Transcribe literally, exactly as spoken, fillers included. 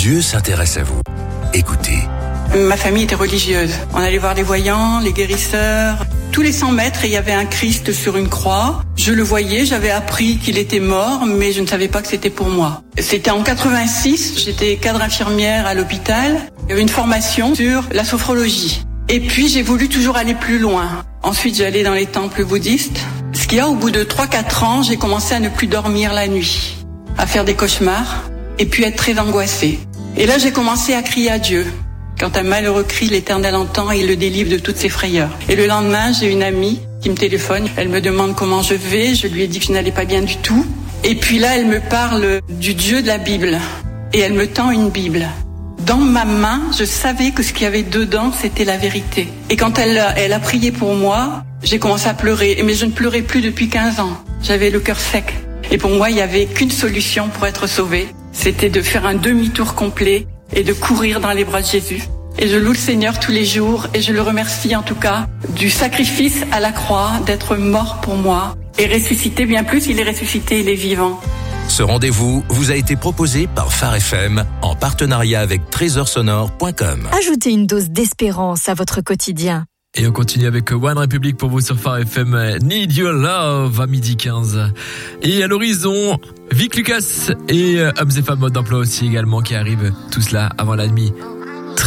Dieu s'intéresse à vous. Écoutez. Ma famille était religieuse. On allait voir les voyants, les guérisseurs. Tous les cent mètres, il y avait un Christ sur une croix. Je le voyais, j'avais appris qu'il était mort, mais je ne savais pas que c'était pour moi. C'était en quatre-vingt-six, j'étais cadre infirmière à l'hôpital. Il y avait une formation sur la sophrologie. Et puis j'ai voulu toujours aller plus loin. Ensuite, j'allais dans les temples bouddhistes. Ce qu'il y a, au bout de trois quatre ans, j'ai commencé à ne plus dormir la nuit, à faire des cauchemars, et puis être très angoissée. Et là, j'ai commencé à crier à Dieu. Quand un malheureux crie, l'Éternel entend et il le délivre de toutes ses frayeurs. Et le lendemain, j'ai une amie qui me téléphone. Elle me demande comment je vais. Je lui ai dit que je n'allais pas bien du tout. Et puis là, elle me parle du Dieu de la Bible. Et elle me tend une Bible. Dans ma main, je savais que ce qu'il y avait dedans, c'était la vérité. Et quand elle, elle a prié pour moi, j'ai commencé à pleurer. Mais je ne pleurais plus depuis quinze ans. J'avais le cœur sec. Et pour moi, il n'y avait qu'une solution pour être sauvée. C'était de faire un demi-tour complet et de courir dans les bras de Jésus. Et je loue le Seigneur tous les jours et je le remercie en tout cas du sacrifice à la croix, d'être mort pour moi et ressuscité. Bien plus, il est ressuscité, il est vivant. Ce rendez-vous vous a été proposé par Phare F M en partenariat avec trésor sonore point com. Ajoutez une dose d'espérance à votre quotidien. Et on continue avec One Republic pour vous sur Phare F M. Need Your Love à midi quinze. Et à l'horizon, Vic Lucas et Hommes et Femmes mode d'emploi aussi également qui arrivent tout cela avant la nuit.